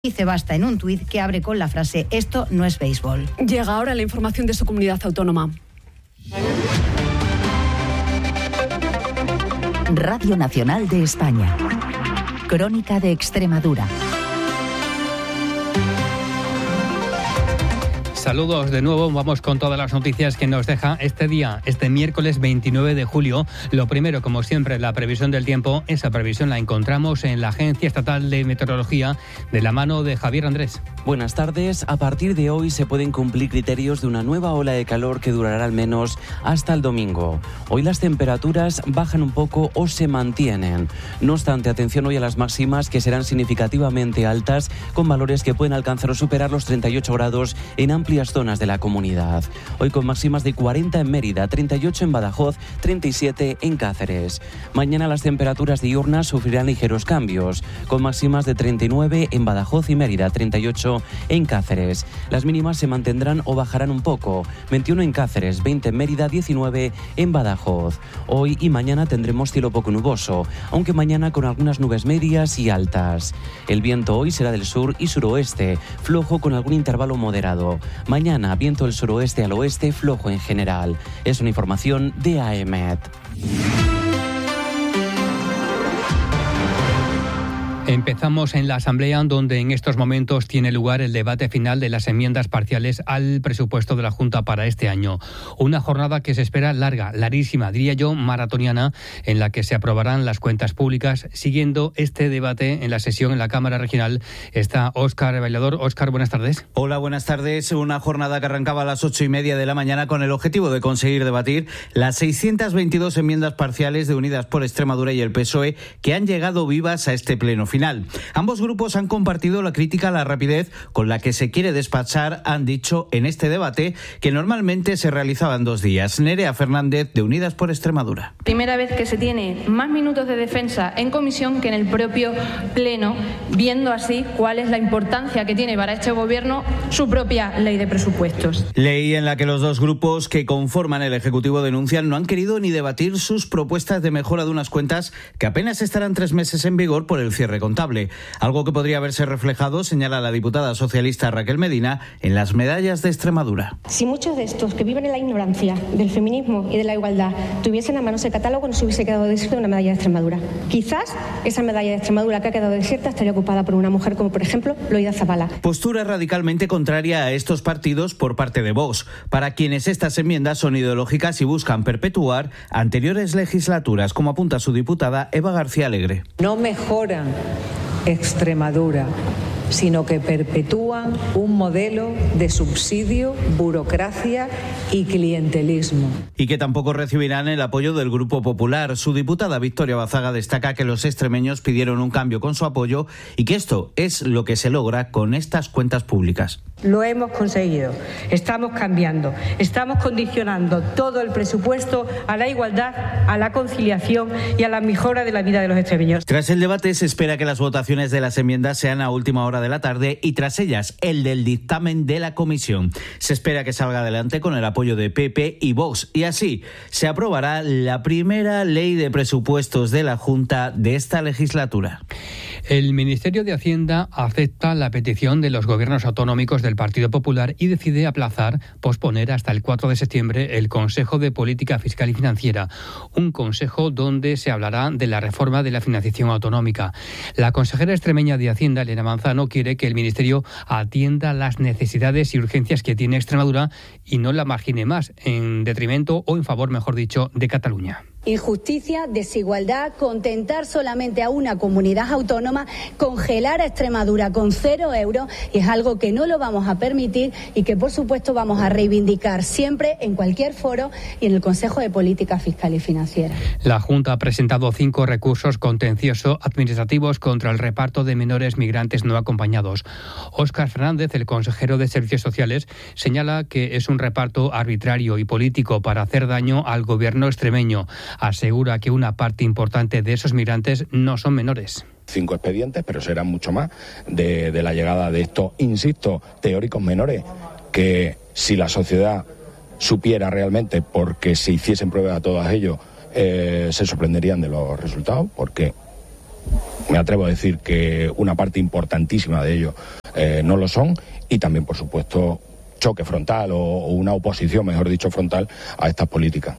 Dice basta en un tuit que abre con la frase «Esto no es béisbol». Llega ahora la información de su comunidad autónoma. Radio Nacional de España. Crónica de Extremadura. Saludos de nuevo, vamos con todas las noticias que nos deja este día, este miércoles 29 de julio. Lo primero, como siempre, la previsión del tiempo. Esa previsión la encontramos en la Agencia Estatal de Meteorología, de la mano de Javier Andrés. Buenas tardes. A partir de hoy se pueden cumplir criterios de una nueva ola de calor que durará al menos hasta el domingo. Hoy las temperaturas bajan un poco o se mantienen. No obstante, atención hoy a las máximas, que serán significativamente altas, con valores que pueden alcanzar o superar los 38 grados en amplias zonas de la comunidad. Hoy con máximas de 40 en Mérida, 38 en Badajoz, 37 en Cáceres. Mañana las temperaturas diurnas sufrirán ligeros cambios, con máximas de 39 en Badajoz y Mérida, 38 en Cáceres. Las mínimas se mantendrán o bajarán un poco, 21 en Cáceres, 20 en Mérida, 19 en Badajoz. Hoy y mañana tendremos cielo poco nuboso, aunque mañana con algunas nubes medias y altas. El viento hoy será del sur y suroeste, flojo con algún intervalo moderado. Mañana, viento del suroeste al oeste, flojo en general. Es una información de AEMET. Empezamos en la Asamblea, donde en estos momentos tiene lugar el debate final de las enmiendas parciales al presupuesto de la Junta para este año. Una jornada que se espera larga, larguísima, diría yo, maratoniana, en la que se aprobarán las cuentas públicas. Siguiendo este debate en la sesión en la Cámara Regional está Óscar Bailador. Óscar, buenas tardes. Hola, buenas tardes. Una jornada que arrancaba a las 8:30 de la mañana con el objetivo de conseguir debatir las 622 enmiendas parciales de Unidas por Extremadura y el PSOE que han llegado vivas a este pleno final. Ambos grupos han compartido la crítica a la rapidez con la que se quiere despachar. Han dicho en este debate que normalmente se realizaba en 2 días. Nerea Fernández, de Unidas por Extremadura. Primera vez que se tiene más minutos de defensa en comisión que en el propio pleno, viendo así cuál es la importancia que tiene para este gobierno su propia ley de presupuestos. Ley en la que los dos grupos que conforman el Ejecutivo denuncian no han querido ni debatir sus propuestas de mejora de unas cuentas que apenas estarán 3 meses en vigor por el cierre contable. Algo que podría haberse reflejado, señala la diputada socialista Raquel Medina, en las medallas de Extremadura. Si muchos de estos que viven en la ignorancia del feminismo y de la igualdad tuviesen a mano ese catálogo, no se hubiese quedado desierta una medalla de Extremadura. Quizás esa medalla de Extremadura que ha quedado desierta estaría ocupada por una mujer como, por ejemplo, Loida Zabala. Postura radicalmente contraria a estos partidos por parte de Vox, para quienes estas enmiendas son ideológicas y buscan perpetuar anteriores legislaturas, como apunta su diputada Eva García Alegre. No mejoran Extremadura, sino que perpetúan un modelo de subsidio, burocracia y clientelismo. Y que tampoco recibirán el apoyo del Grupo Popular. Su diputada Victoria Bazaga destaca que los extremeños pidieron un cambio con su apoyo y que esto es lo que se logra con estas cuentas públicas. Lo hemos conseguido, estamos cambiando, estamos condicionando todo el presupuesto a la igualdad, a la conciliación y a la mejora de la vida de los extremeños. Tras el debate se espera que las votaciones de las enmiendas sean a última hora de la tarde y tras ellas el del dictamen de la comisión. Se espera que salga adelante con el apoyo de PP y Vox y así se aprobará la primera ley de presupuestos de la Junta de esta legislatura. El Ministerio de Hacienda acepta la petición de los gobiernos autonómicos del Partido Popular y decide posponer hasta el 4 de septiembre el Consejo de Política Fiscal y Financiera, un consejo donde se hablará de la reforma de la financiación autonómica. La consejera extremeña de Hacienda, Elena Manzano, quiere que el Ministerio atienda las necesidades y urgencias que tiene Extremadura y no la margine más, en detrimento o en favor, mejor dicho, de Cataluña. Injusticia, desigualdad, contentar solamente a una comunidad autónoma, congelar a Extremadura con 0 euros, y es algo que no lo vamos a permitir y que por supuesto vamos a reivindicar siempre en cualquier foro y en el Consejo de Política Fiscal y Financiera. La Junta ha presentado 5 recursos contenciosos administrativos contra el reparto de menores migrantes no acompañados. Óscar Fernández, el consejero de Servicios Sociales, señala que es un reparto arbitrario y político para hacer daño al gobierno extremeño. Asegura que una parte importante de esos migrantes no son menores. 5 expedientes, pero serán mucho más de la llegada de estos, insisto, teóricos menores, que si la sociedad supiera realmente, porque se hiciesen pruebas a todos ellos, se sorprenderían de los resultados, porque me atrevo a decir que una parte importantísima de ellos no lo son, y también, por supuesto, choque frontal o una oposición, mejor dicho, frontal a estas políticas.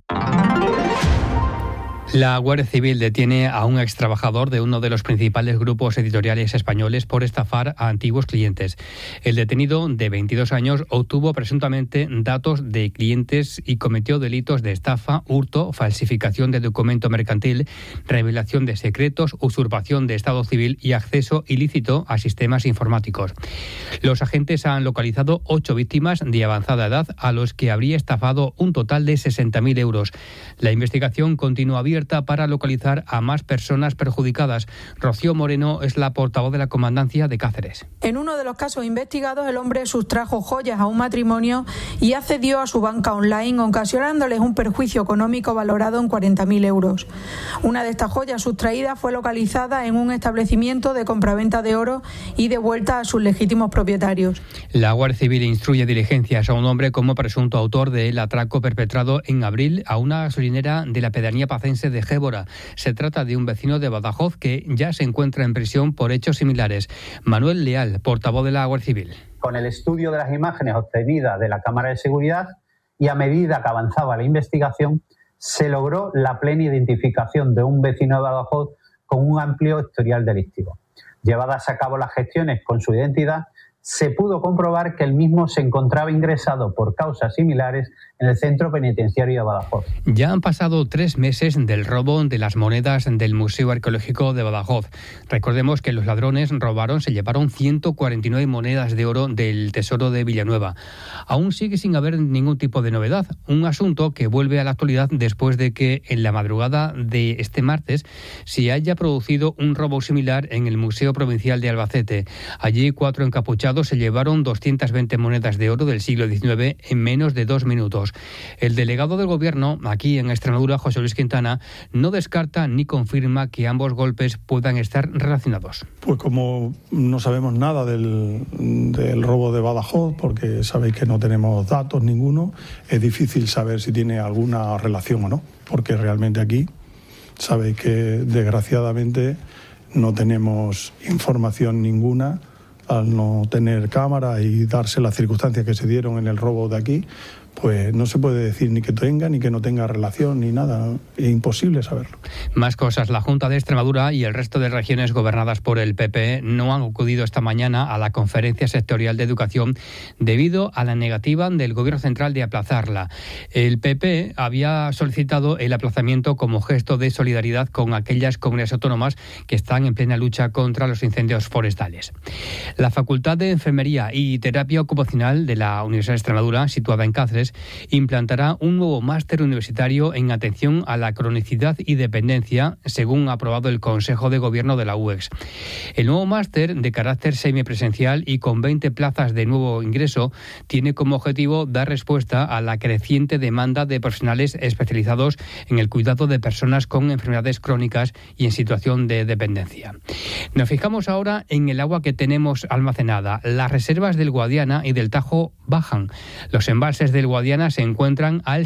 La Guardia Civil detiene a un extrabajador de uno de los principales grupos editoriales españoles por estafar a antiguos clientes. El detenido, de 22 años, obtuvo presuntamente datos de clientes y cometió delitos de estafa, hurto, falsificación de documento mercantil, revelación de secretos, usurpación de estado civil y acceso ilícito a sistemas informáticos. Los agentes han localizado 8 víctimas de avanzada edad a los que habría estafado un total de 60.000 euros. La investigación continúa abierta para localizar a más personas perjudicadas. Rocío Moreno es la portavoz de la Comandancia de Cáceres. En uno de los casos investigados, el hombre sustrajo joyas a un matrimonio y accedió a su banca online, ocasionándoles un perjuicio económico valorado en 40.000 euros. Una de estas joyas sustraídas fue localizada en un establecimiento de compraventa de oro y devuelta a sus legítimos propietarios. La Guardia Civil instruye diligencias a un hombre como presunto autor del atraco perpetrado en abril a una gasolinera de la pedanía pacense de Gébora. Se trata de un vecino de Badajoz que ya se encuentra en prisión por hechos similares. Manuel Leal, portavoz de la Guardia Civil. Con el estudio de las imágenes obtenidas de la cámara de seguridad y a medida que avanzaba la investigación, se logró la plena identificación de un vecino de Badajoz con un amplio historial delictivo. Llevadas a cabo las gestiones con su identidad, se pudo comprobar que el mismo se encontraba ingresado por causas similares en el centro penitenciario de Badajoz. Ya han pasado 3 meses del robo de las monedas del Museo Arqueológico de Badajoz. Recordemos que los ladrones se llevaron 149 monedas de oro del Tesoro de Villanueva. Aún sigue sin haber ningún tipo de novedad, un asunto que vuelve a la actualidad después de que en la madrugada de este martes se haya producido un robo similar en el Museo Provincial de Albacete. Allí 4 encapuchados se llevaron 220 monedas de oro del siglo XIX en menos de 2 minutos. El delegado del Gobierno, aquí en Extremadura, José Luis Quintana, no descarta ni confirma que ambos golpes puedan estar relacionados. Pues como no sabemos nada del robo de Badajoz, porque sabéis que no tenemos datos ninguno, es difícil saber si tiene alguna relación o no, porque realmente aquí sabéis que desgraciadamente no tenemos información ninguna. Al no tener cámara y darse las circunstancias que se dieron en el robo de aquí, pues no se puede decir ni que tenga ni que no tenga relación ni nada. Es imposible saberlo. Más cosas. La Junta de Extremadura y el resto de regiones gobernadas por el PP no han acudido esta mañana a la Conferencia Sectorial de Educación debido a la negativa del Gobierno Central de aplazarla. El PP había solicitado el aplazamiento como gesto de solidaridad con aquellas comunidades autónomas que están en plena lucha contra los incendios forestales. La Facultad de Enfermería y Terapia Ocupacional de la Universidad de Extremadura, situada en Cáceres, implantará un nuevo máster universitario en atención a la cronicidad y dependencia, según ha aprobado el Consejo de Gobierno de la UEX. El nuevo máster, de carácter semipresencial y con 20 plazas de nuevo ingreso, tiene como objetivo dar respuesta a la creciente demanda de profesionales especializados en el cuidado de personas con enfermedades crónicas y en situación de dependencia. Nos fijamos ahora en el agua que tenemos almacenada. Las reservas del Guadiana y del Tajo bajan. Los embalses del Guadiana se encuentran al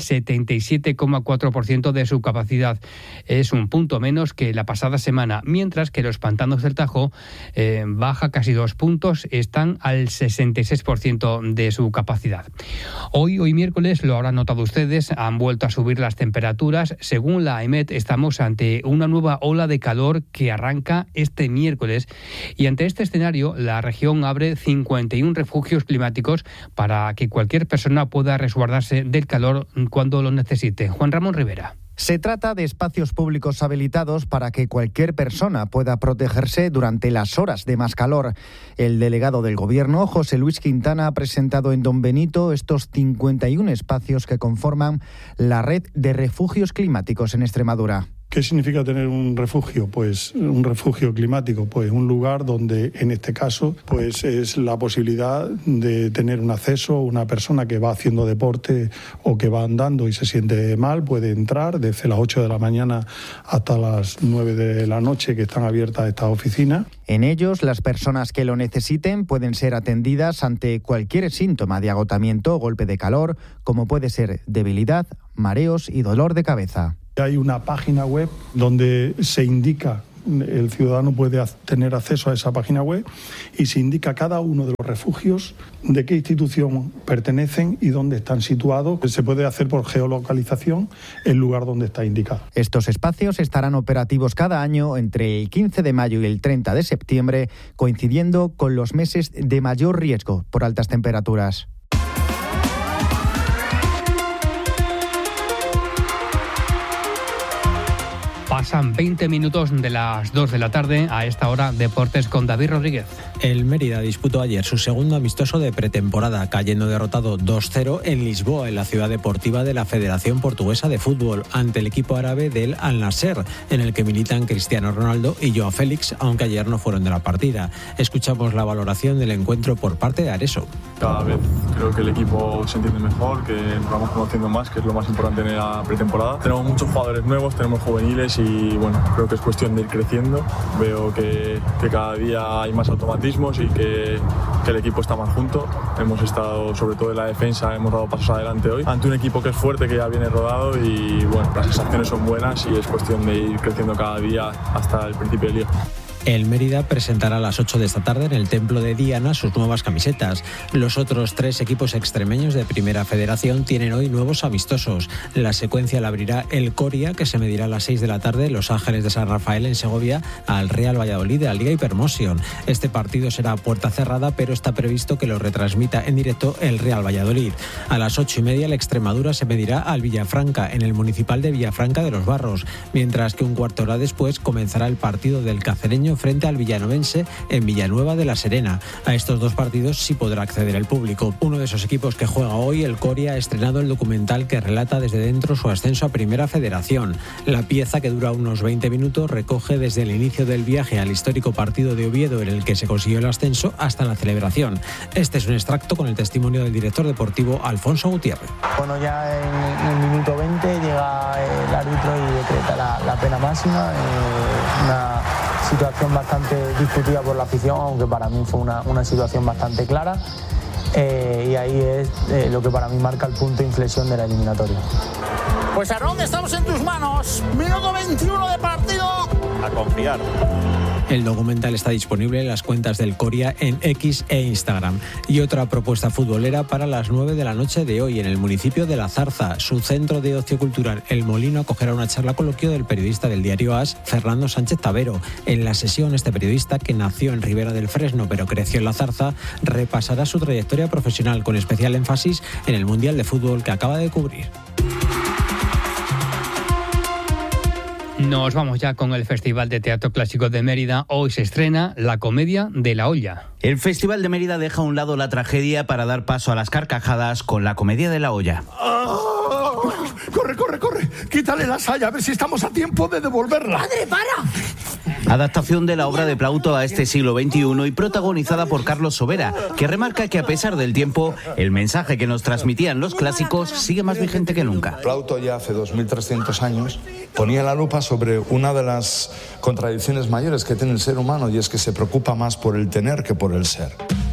77,4% de su capacidad. Es un punto menos que la pasada semana, mientras que los pantanos del Tajo baja casi 2 puntos, están al 66% de su capacidad. Hoy miércoles, lo habrán notado ustedes, han vuelto a subir las temperaturas. Según la EMET, estamos ante una nueva ola de calor que arranca este miércoles, y ante este escenario la región abre 51 refugios climáticos para que cualquier persona pueda resguardarse del calor cuando lo necesite. Juan Ramón Rivera. Se trata de espacios públicos habilitados para que cualquier persona pueda protegerse durante las horas de más calor. El delegado del Gobierno, José Luis Quintana, ha presentado en Don Benito estos 51 espacios que conforman la red de refugios climáticos en Extremadura. ¿Qué significa tener un refugio? Pues un refugio climático, pues un lugar donde en este caso pues es la posibilidad de tener un acceso. Una persona que va haciendo deporte o que va andando y se siente mal puede entrar desde las 8 de la mañana hasta las 9 de la noche, que están abiertas estas oficinas. En ellos, las personas que lo necesiten pueden ser atendidas ante cualquier síntoma de agotamiento o golpe de calor, como puede ser debilidad, mareos y dolor de cabeza. Hay una página web donde se indica el ciudadano puede tener acceso a esa página web y se indica cada uno de los refugios, de qué institución pertenecen y dónde están situados. Se puede hacer por geolocalización el lugar donde está indicado. Estos espacios estarán operativos cada año entre el 15 de mayo y el 30 de septiembre, coincidiendo con los meses de mayor riesgo por altas temperaturas. Pasan 20 minutos de las 2 de la tarde. A esta hora, Deportes con David Rodríguez. El Mérida disputó ayer su segundo amistoso de pretemporada, cayendo derrotado 2-0 en Lisboa, en la ciudad deportiva de la Federación Portuguesa de Fútbol, ante el equipo árabe del Al-Nasser, en el que militan Cristiano Ronaldo y Joao Félix, aunque ayer no fueron de la partida. Escuchamos la valoración del encuentro por parte de Areso. Cada vez creo que el equipo se entiende mejor, que nos vamos conociendo más, que es lo más importante en la pretemporada. Tenemos muchos jugadores nuevos, tenemos juveniles y bueno, creo que es cuestión de ir creciendo. Veo que cada día hay más automatismos y que el equipo está más junto. Hemos estado, sobre todo en la defensa, hemos dado pasos adelante hoy ante un equipo que es fuerte, que ya viene rodado y bueno, las sensaciones son buenas y es cuestión de ir creciendo cada día hasta el principio del día. El Mérida presentará a las 8 de esta tarde en el Templo de Diana sus nuevas camisetas. Los otros 3 equipos extremeños de Primera Federación tienen hoy nuevos amistosos. La secuencia la abrirá el Coria, que se medirá a las 6 de la tarde en Los Ángeles de San Rafael, en Segovia, al Real Valladolid de la Liga Hypermotion. Este partido será a puerta cerrada, pero está previsto que lo retransmita en directo el Real Valladolid. A las 8:30 el Extremadura se medirá al Villafranca, en el Municipal de Villafranca de los Barros, mientras que un cuarto de hora después comenzará el partido del Cacereño frente al villanovense en Villanueva de la Serena. A estos 2 partidos sí podrá acceder el público. Uno de esos equipos que juega hoy, el Coria, ha estrenado el documental que relata desde dentro su ascenso a Primera Federación. La pieza, que dura unos 20 minutos, recoge desde el inicio del viaje al histórico partido de Oviedo en el que se consiguió el ascenso hasta la celebración. Este es un extracto con el testimonio del director deportivo Alfonso Gutiérrez. Bueno, ya en el minuto 20 llega el árbitro y decreta la pena máxima. Una situación bastante discutida por la afición, aunque para mí fue una situación bastante clara. Y ahí es lo que para mí marca el punto de inflexión de la eliminatoria. Pues Aarón, estamos en tus manos. Minuto 21 de partido. A confiar. El documental está disponible en las cuentas del Coria en X e Instagram. Y otra propuesta futbolera para las 9 de la noche de hoy en el municipio de La Zarza. Su centro de ocio cultural, El Molino, acogerá una charla coloquio del periodista del diario AS, Fernando Sánchez Tavero. En la sesión, este periodista, que nació en Ribera del Fresno pero creció en La Zarza, repasará su trayectoria profesional con especial énfasis en el Mundial de Fútbol que acaba de cubrir. Nos vamos ya con el Festival de Teatro Clásico de Mérida. Hoy se estrena La Comedia de la Olla. El Festival de Mérida deja a un lado la tragedia para dar paso a las carcajadas con La Comedia de la Olla. ¡Oh! ¡Corre! Quítale la saya, a ver si estamos a tiempo de devolverla. ¡Padre, para! Adaptación de la obra de Plauto a este siglo XXI y protagonizada por Carlos Sobera, que remarca que a pesar del tiempo, el mensaje que nos transmitían los clásicos sigue más vigente que nunca. Plauto ya hace 2300 años ponía la lupa sobre una de las contradicciones mayores que tiene el ser humano, y es que se preocupa más por el tener que por el ser.